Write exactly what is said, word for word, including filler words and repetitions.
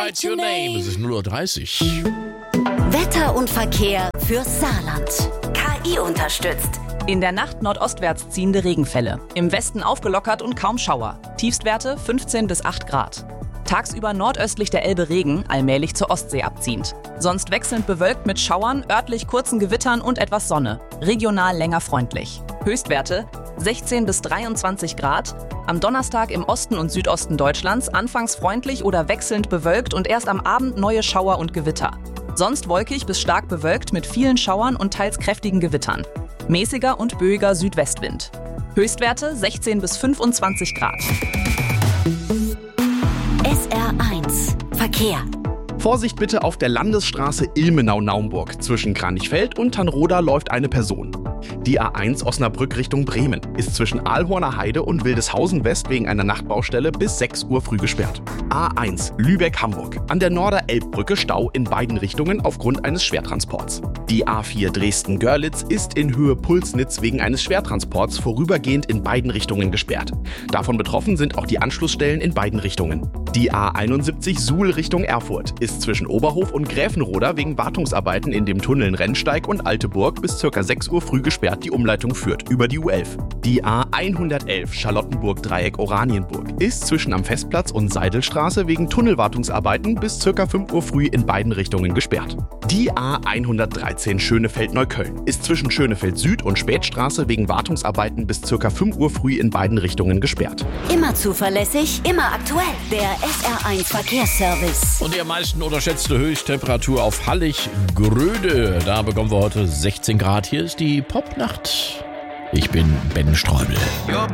write your name. Es ist null Uhr dreißig. Wetter und Verkehr fürs Saarland. K I unterstützt. In der Nacht nordostwärts ziehende Regenfälle. Im Westen aufgelockert und kaum Schauer. Tiefstwerte fünfzehn bis acht Grad. Tagsüber nordöstlich der Elbe Regen, allmählich zur Ostsee abziehend. Sonst wechselnd bewölkt mit Schauern, örtlich kurzen Gewittern und etwas Sonne. Regional länger freundlich. Höchstwerte sechzehn bis dreiundzwanzig Grad. Am Donnerstag im Osten und Südosten Deutschlands anfangs freundlich oder wechselnd bewölkt und erst am Abend neue Schauer und Gewitter. Sonst wolkig bis stark bewölkt mit vielen Schauern und teils kräftigen Gewittern. Mäßiger und böiger Südwestwind. Höchstwerte sechzehn bis fünfundzwanzig Grad. S R eins Verkehr. Vorsicht bitte auf der Landesstraße Ilmenau-Naumburg. Zwischen Kranichfeld und Tannroda läuft eine Person. Die A eins Osnabrück Richtung Bremen ist zwischen Aalhorner Heide und Wildeshausen West wegen einer Nachtbaustelle bis sechs Uhr früh gesperrt. A eins Lübeck-Hamburg. An der Norder-Elbbrücke Stau in beiden Richtungen aufgrund eines Schwertransports. Die A vier Dresden-Görlitz ist in Höhe Pulsnitz wegen eines Schwertransports vorübergehend in beiden Richtungen gesperrt. Davon betroffen sind auch die Anschlussstellen in beiden Richtungen. Die A einundsiebzig Suhl Richtung Erfurt ist zwischen Oberhof und Gräfenroda wegen Wartungsarbeiten in dem Tunneln Rennsteig und Alteburg bis ca. sechs Uhr früh gesperrt. Die Umleitung führt über die U elf. Die A hundertelf Charlottenburg-Dreieck Oranienburg ist zwischen am Festplatz und Seidelstraße wegen Tunnelwartungsarbeiten bis ca. fünf Uhr früh in beiden Richtungen gesperrt. Die A hundertdreizehn Schönefeld-Neukölln ist zwischen Schönefeld Süd und Spätstraße wegen Wartungsarbeiten bis ca. fünf Uhr früh in beiden Richtungen gesperrt. Immer zuverlässig, immer aktuell. Der S R eins Verkehrsservice. Und die am meisten unterschätzte Höchsttemperatur auf Hallig-Gröde. Da bekommen wir heute sechzehn Grad. Hier ist die Popnacht. Ich bin Ben Streubel.